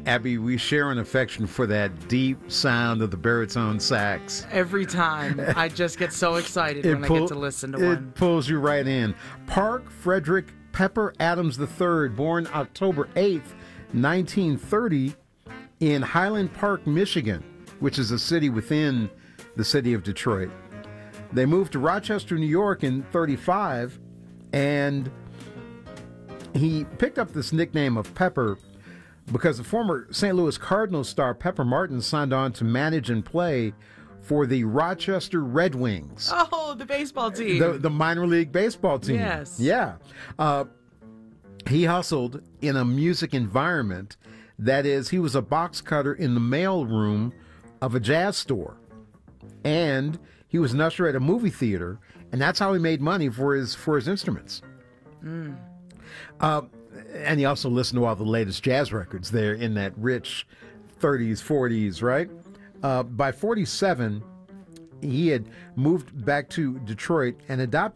Abby, we share an affection for that deep sound of the baritone sax. Every time. I just get so excited when I get to listen to one. It pulls you right in. Park Frederick Pepper Adams III, born October 8th, 1930, in Highland Park, Michigan, which is a city within the city of Detroit. They moved to Rochester, New York in 1935, and he picked up this nickname of Pepper because the former St. Louis Cardinals star Pepper Martin signed on to manage and play for the Rochester Red Wings. Oh, the baseball team. The minor league baseball team. Yes. Yeah. He hustled in a music environment. That is, he was a box cutter in the mail room of a jazz store. And he was an usher at a movie theater, and that's how he made money for his instruments. And he also listened to all the latest jazz records there in that rich 30s, 40s, right? By 47, he had moved back to Detroit and